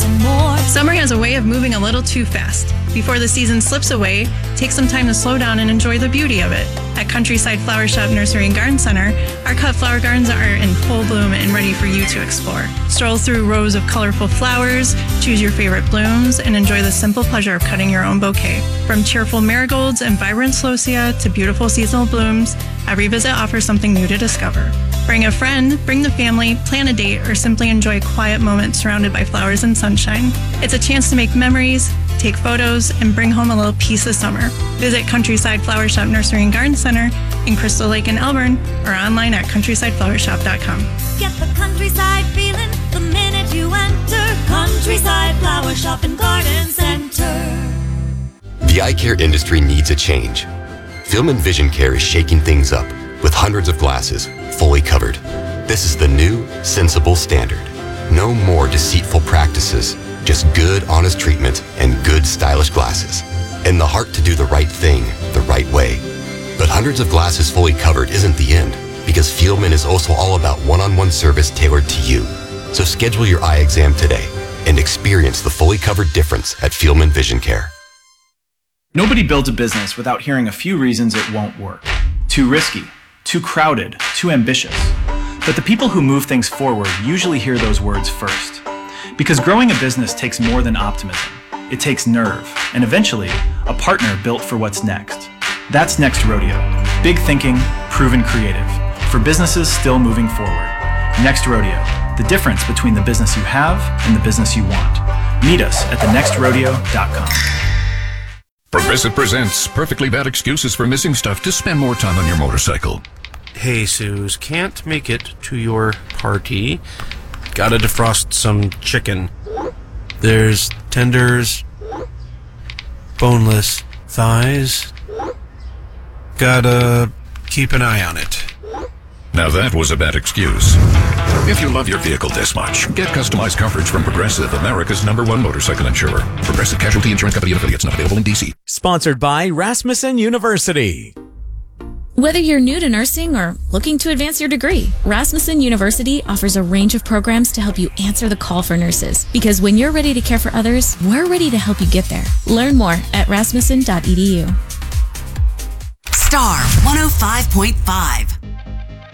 and more. Summer has a way of moving a little too fast. Before the season slips away, take some time to slow down and enjoy the beauty of it. At Countryside Flower Shop Nursery and Garden Center, our cut flower gardens are in full bloom and ready for you to explore. Stroll through rows of colorful flowers, choose your favorite blooms, and enjoy the simple pleasure of cutting your own bouquet. From cheerful marigolds and vibrant celosia to beautiful seasonal blooms, every visit offers something new to discover. Bring a friend, bring the family, plan a date, or simply enjoy a quiet moment surrounded by flowers and sunshine. It's a chance to make memories, take photos, and bring home a little piece of summer. Visit Countryside Flower Shop Nursery and Garden Center in Crystal Lake and Elburn, or online at countrysideflowershop.com. Get the countryside feeling the minute you enter Countryside Flower Shop and Garden Center. The eye care industry needs a change. Filman Vision Care is shaking things up with hundreds of glasses fully covered. This is the new, sensible standard. No more deceitful practices, just good, honest treatment and good, stylish glasses. And the heart to do the right thing the right way. But hundreds of glasses fully covered isn't the end, because Fielman is also all about one-on-one service tailored to you. So schedule your eye exam today and experience the fully covered difference at Fielman Vision Care. Nobody builds a business without hearing a few reasons it won't work. Too risky, too crowded, too ambitious. But the people who move things forward usually hear those words first. Because growing a business takes more than optimism. It takes nerve, and eventually, a partner built for what's next. That's Next Rodeo. Big thinking, proven creative. For businesses still moving forward. Next Rodeo. The difference between the business you have and the business you want. Meet us at thenextrodeo.com. Progressive presents Perfectly Bad Excuses for Missing Stuff to Spend More Time on Your Motorcycle. Hey, Suze, can't make it to your party. Gotta defrost some chicken. There's tenders, boneless thighs. Gotta keep an eye on it. Now that was a bad excuse. If you love your vehicle this much, get customized coverage from Progressive, America's #1 motorcycle insurer. Progressive Casualty Insurance Company and affiliates, not available in D.C. Sponsored by Rasmussen University. Whether you're new to nursing or looking to advance your degree, Rasmussen University offers a range of programs to help you answer the call for nurses. Because when you're ready to care for others, we're ready to help you get there. Learn more at rasmussen.edu. Star 105.5.